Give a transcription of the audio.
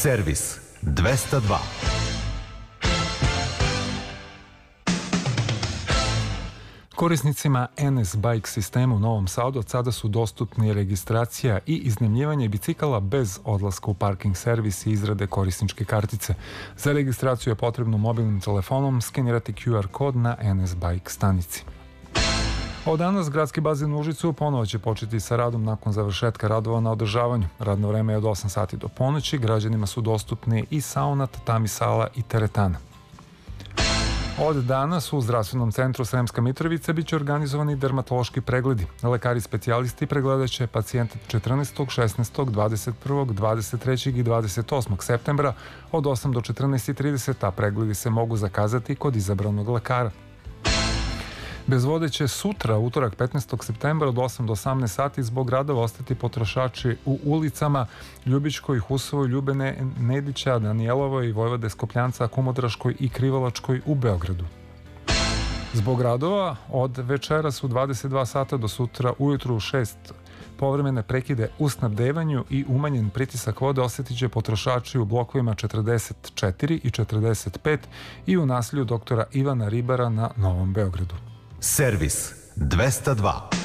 Servis 202. Korisnicima NS Bike sistema u Novom Sadu od sada su dostupni registracija i iznajmljivanje bicikala bez odlaska u parking servis i izrade korisničke kartice. Za registraciju je potrebno mobilnim telefonom skenirati QR kod na NS Bike stanici. Od danas gradski bazen u Užicu ponovo će početi sa radom nakon završetka radova na održavanju. Radno vreme je od 8 sati do ponoći, građanima su dostupni i sauna, tatami sala i teretana. Od danas u Zdravstvenom centru Sremska Mitrovica biće organizovani dermatološki pregledi. Lekari specijalisti pregledat će pacijente 14., 16., 21., 23. i 28. septembra od 8 do 14:30, a pregledi se mogu zakazati kod izabranog lekara. Bez vode će sutra, utorak 15. septembra od 8 do 18 sati zbog radova ostati potrošači u ulicama Ljubičkoj, Husovoj, Ljubene, Nedića, Danijelovoj, Vojvode Skopljanca, Kumodraškoj i Krivolačkoj u Beogradu. Zbog radova od večeras u 22 sata do sutra ujutru u 6 povremene prekide u snabdevanju i umanjen pritisak vode osjetit će potrošači u blokovima 44 i 45 i u naselju doktora Ivana Ribara na Novom Beogradu. Servis 202.